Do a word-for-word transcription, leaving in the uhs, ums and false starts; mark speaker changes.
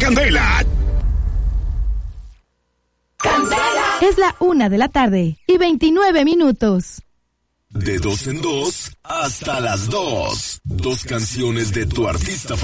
Speaker 1: Candela.
Speaker 2: Es la una de la tarde y veintinueve minutos.
Speaker 1: De dos en dos hasta las dos. Dos canciones de tu artista favorito.